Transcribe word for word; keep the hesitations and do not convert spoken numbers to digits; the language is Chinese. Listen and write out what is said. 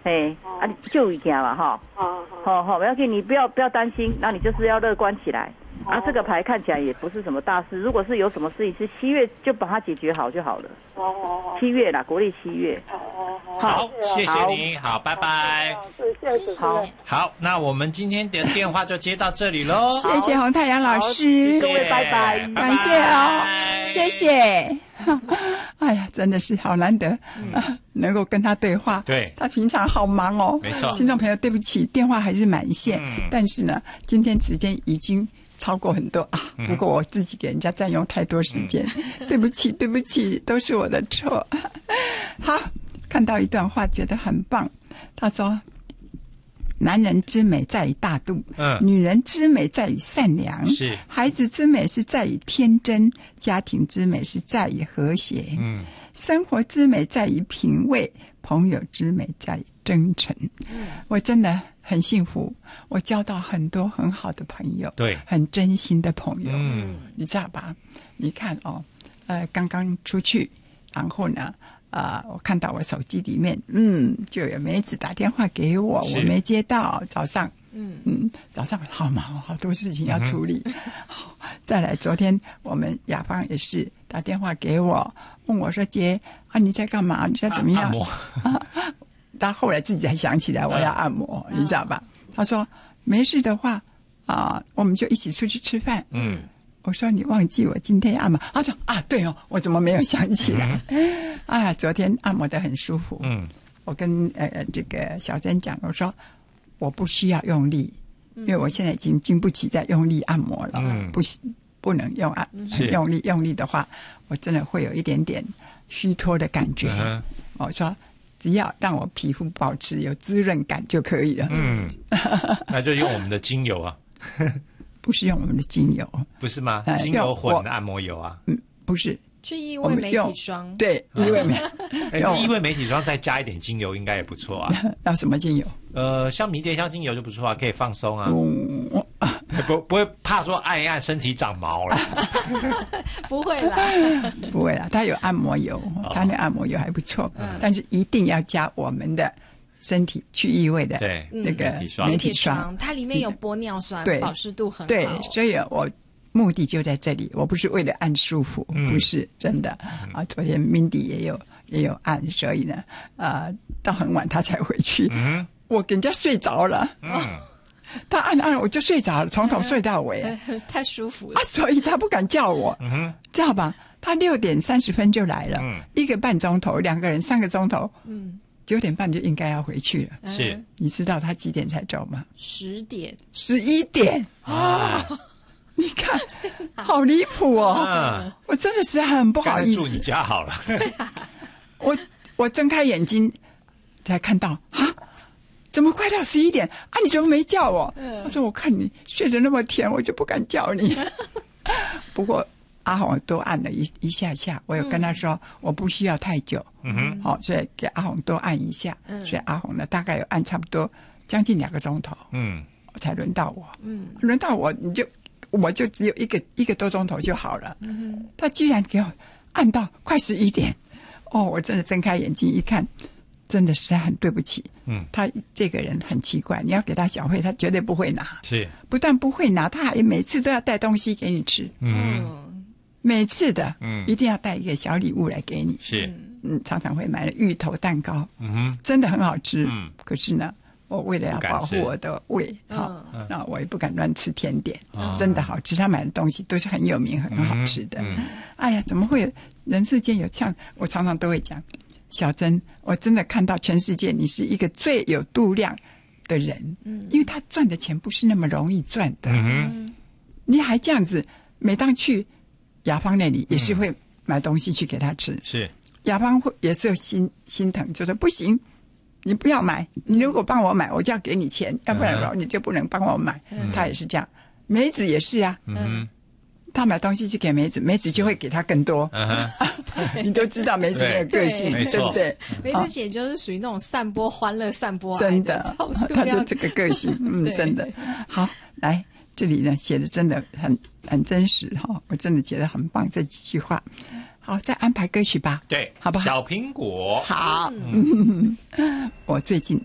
嘿，啊，你就一件嘛哈。 好好好，不要紧，你不要不要担心，那你就是要乐观起来。啊，这个牌看起来也不是什么大事，如果是有什么事情，是七月就把它解决好就好了。 好好好， 七月啦，国历七月。 好好好，谢谢你，好，拜拜。 谢谢， 好， 好，那我们今天的电话就接到这里喽。 谢谢红太阳老师， 各位拜拜， 感谢哦，谢谢。哎呀，真的是好难得、嗯啊、能够跟他对话。 对， 他平常好忙哦。 没错， 听众朋友，对不起，电话还是满线、 嗯， 但是呢，今天时间已经超过很多啊。不过我自己给人家占用太多时间，嗯、对不起，对不起，都是我的错。好，看到一段话，觉得很棒。他说：“男人之美在于大度，嗯，女人之美在于善良， 是孩子之美是在于天真，家庭之美是在于和谐，嗯，生活之美在于品味，朋友之美在于真诚。嗯，我真的很幸福，我交到很多很好的朋友， 对， 很真心的朋友， 嗯， 你知道吧？你看哦，呃，刚刚出去，然后呢？”啊、呃，我看到我手机里面，嗯，就有梅子打电话给我，我没接到。早上，嗯嗯，早上好忙，好多事情要处理。嗯、好，再来，昨天我们雅芳也是打电话给我，问我说：“姐啊，你在干嘛？你在怎么样？”啊，他后来自己才想起来我要按摩，嗯、你知道吧？他说：“没事的话啊、呃，我们就一起出去吃饭。”嗯。我说你忘记我今天按摩，他说啊对哦，我怎么没有想起来？嗯、啊，昨天按摩得很舒服。嗯，我跟呃这个小珍讲，我说我不需要用力，因为我现在已经经不起再用力按摩了。嗯，不不能用按用力，用力的话，我真的会有一点点虚脱的感觉。嗯、我说只要让我皮肤保持有滋润感就可以了。 嗯，那就用我们的精油啊。 不是用我们的精油， 不是吗？精油混的按摩油啊？ 嗯，不是， 去异味媒体霜。 对，异味媒， 异味媒体霜再加一点精油，应该也不错啊。 要什么精油？ 呃，像迷迭香精油就不错啊，可以放松啊。嗯，不不会怕说按一按身体长毛了。 不会啦， 不会啦，它有按摩油，它那按摩油还不错，嗯、但是一定要加我们的。身体去异味的那个媒体霜， 它里面有玻尿酸， 对， 保湿度很好。 对，所以我目的就在这里，我不是为了按舒服，嗯、不是真的、嗯、啊。昨天 Mindy 也有也有按，所以呢，啊、呃，到很晚他才回去，嗯、我给人家睡着了，嗯，他按按我就睡着了，从头睡到尾， 嗯、太舒服了啊，所以他不敢叫我，嗯，知道吧？他六点三十分就来了，嗯，一个半钟头，两个人三个钟头，嗯。九点半就应该要回去了。 是， 你知道他几点才走吗？ 十点， 十一点啊！你看，好离谱哦！啊、我真的是很不好意思。 住你家好了。 对啊， 我我睁开眼睛才看到啊，怎么快到十一点啊？你怎么没叫我？嗯、他说：“我看你睡得那么甜，我就不敢叫你。”不过。阿红多按了一一下下，我有跟他说、嗯、我不需要太久，嗯哼，好、哦，所以给阿红多按一下，嗯，所以阿红呢大概有按差不多将近两个钟头，嗯，才轮到我，嗯，轮到我你就我就只有一个一个多钟头就好了，嗯哼，他居然给我按到快十一点，哦，我真的睁开眼睛一看，真的实在很对不起，嗯，他这个人很奇怪，你要给他小费，他绝对不会拿， 是， 不但不会拿，他还每次都要带东西给你吃，嗯。每次的，嗯，一定要带一个小礼物来给你， 是， 嗯，常常会买芋头蛋糕，嗯哼，真的很好吃，嗯，可是呢，我为了要保护我的胃，好，那、嗯、我也不敢乱吃甜点，嗯、真的好吃，他买的东西都是很有名、很好吃的，嗯嗯、哎呀，怎么会有人世间有像我常常都会讲，小珍，我真的看到全世界你是一个最有度量的人，嗯，因为他赚的钱不是那么容易赚的，嗯，你还这样子，每当去。雅芳那里也是会买东西去给他吃， 嗯、是雅芳会也是有心心疼，就说不行，你不要买，你如果帮我买，我就要给你钱，要不然你就不能帮我买。嗯、他也是这样，梅子也是啊，嗯，他买东西去给梅子，梅子就会给他更多。嗯、你都知道梅子的个性，对, 对不对？ 梅子姐就是属于那种散播欢乐、散播爱的，真的，他就这个个性，嗯，真的好来。这里呢写的真的很很真实哈、哦，我真的觉得很棒这几句话。好，再安排歌曲吧， 对， 好不好？ 小苹果， 好，嗯、我最近